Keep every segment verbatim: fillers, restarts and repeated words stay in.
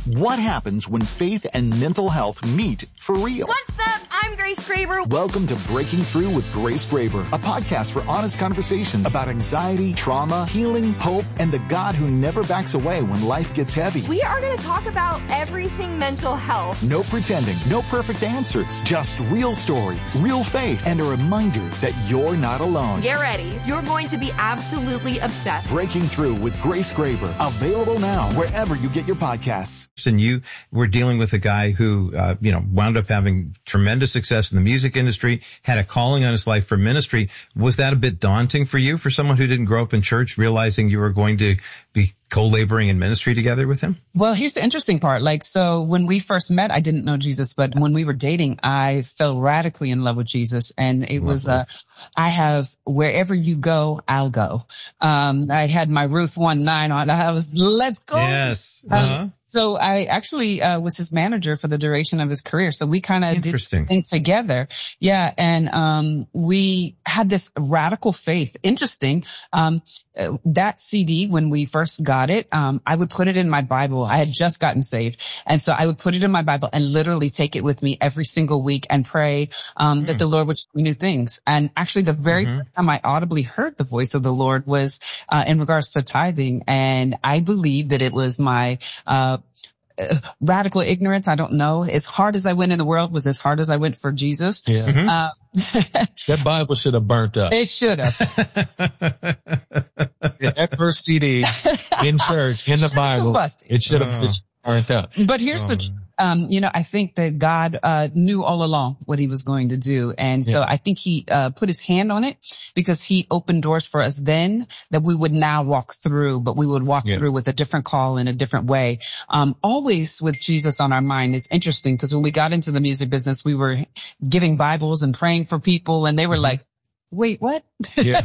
What happens when faith and mental health meet for real? What's up? I'm Grace Graber. Welcome to Breaking Through with Grace Graber, a podcast for honest conversations about anxiety, trauma, healing, hope, and the God who never backs away when life gets heavy. We are going to talk about everything mental health. No pretending, no perfect answers, just real stories, real faith, and a reminder that you're not alone. Get ready. You're going to be absolutely obsessed. Breaking Through with Grace Graber, available now wherever you get your podcasts. And you were dealing with a guy who, uh, you know, wound up having tremendous success in the music industry, had a calling on his life for ministry. Was that a bit daunting for you, for someone who didn't grow up in church, realizing you were going to be co-laboring in ministry together with him? Well, here's the interesting part. Like, so when we first met, I didn't know Jesus, but when we were dating, I fell radically in love with Jesus. And it Lovely. was, uh, I have wherever you go, I'll go. Um, I had my Ruth one nine on. I was, let's go. Yes. Uh-huh. Um, So I actually uh, was his manager for the duration of his career. So we kind of did things together. Yeah. And um we had this radical faith. Interesting. Um uh, that C D, when we first got it, um I would put it in my Bible. I had just gotten saved. And so I would put it in my Bible and literally take it with me every single week and pray um mm. that the Lord would show me new things. And actually the very mm-hmm. first time I audibly heard the voice of the Lord was uh in regards to tithing. And I believe that it was my uh Uh, radical ignorance. I don't know. As hard as I went in the world was as hard as I went for Jesus. Yeah. Mm-hmm. Uh, that Bible should have burnt up. It should have. Yeah, that first C D in church, in the Bible, it should have oh. burnt up. But here's oh. the, um, you know, I think that God, uh, knew all along what he was going to do. And so yeah. I think he, uh, put his hand on it because he opened doors for us then that we would now walk through, but we would walk yeah. through with a different call in a different way. Um, always with Jesus on our mind. It's interesting because when we got into the music business, we were giving Bibles and praying for people and they were like, wait, what? Yeah.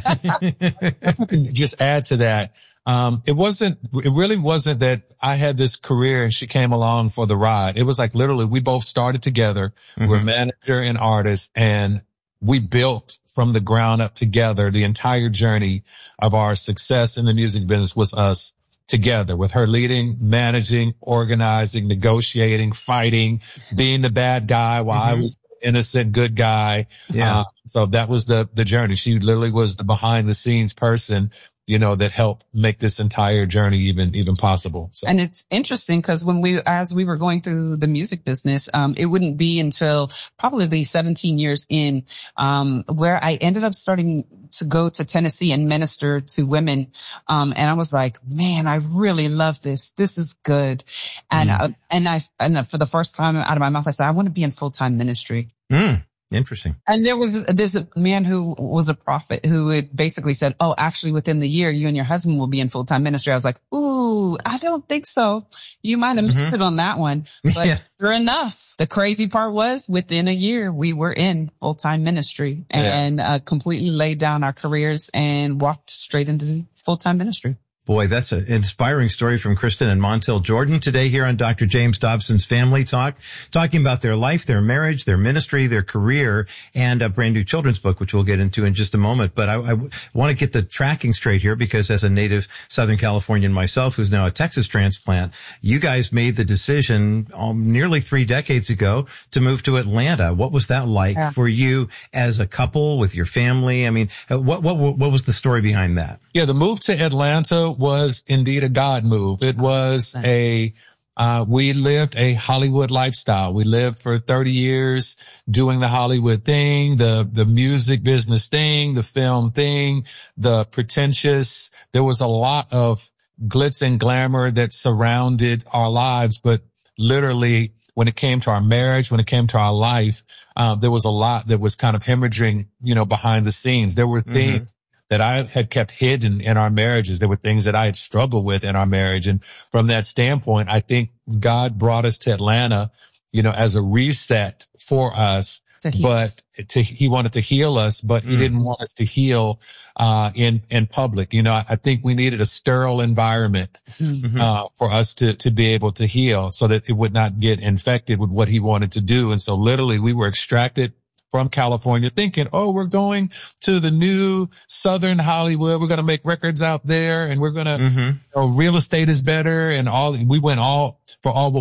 Just add to that. Um, it wasn't, it really wasn't that I had this career and she came along for the ride. It was like literally we both started together. Mm-hmm. We're manager and artist and we built from the ground up together. The entire journey of our success in the music business was us together, with her leading, managing, organizing, negotiating, fighting, being the bad guy while mm-hmm. I was the innocent, good guy. Yeah. Uh, so that was the, the journey. She literally was the behind the scenes person, you know, that helped make this entire journey even, even possible. So. And it's interesting because when we, as we were going through the music business, um, it wouldn't be until probably seventeen years in, um, where I ended up starting to go to Tennessee and minister to women. Um, and I was like, man, I really love this. This is good. And, mm. uh, and I, and for the first time out of my mouth, I said, I want to be in full-time ministry. Mm. Interesting. And there was this man who was a prophet who had basically said, oh, actually within the year, you and your husband will be in full-time ministry. I was like, ooh, I don't think so. You might have missed mm-hmm. it on that one. But yeah. sure enough, the crazy part was within a year, we were in full-time ministry and yeah. uh, completely laid down our careers and walked straight into full-time ministry. Boy, that's an inspiring story from Kristen and Montel Jordan today here on Doctor James Dobson's Family Talk, talking about their life, their marriage, their ministry, their career, and a brand new children's book, which we'll get into in just a moment. But I, I want to get the tracking straight here because as a native Southern Californian myself, who's now a Texas transplant, you guys made the decision um, nearly three decades ago to move to Atlanta. What was that like yeah. for you as a couple with your family? I mean, what, what, what was the story behind that? Yeah, the move to Atlanta was indeed a God move. It was a, uh, we lived a Hollywood lifestyle. We lived for thirty years doing the Hollywood thing, the, the music business thing, the film thing, the pretentious. There was a lot of glitz and glamour that surrounded our lives, but literally when it came to our marriage, when it came to our life, um, there was a lot that was kind of hemorrhaging, you know, behind the scenes. There were things mm-hmm. that I had kept hidden in our marriages. There were things that I had struggled with in our marriage. And from that standpoint, I think God brought us to Atlanta, you know, as a reset for us, but to, he wanted to heal us, but he mm. didn't want us to heal, uh, in, in public. You know, I, I think we needed a sterile environment, mm-hmm. uh, for us to, to be able to heal so that it would not get infected with what he wanted to do. And so literally we were extracted from California thinking, oh, we're going to the new Southern Hollywood. We're going to make records out there and we're going to, mm-hmm. you know, real estate is better and all. We went all for all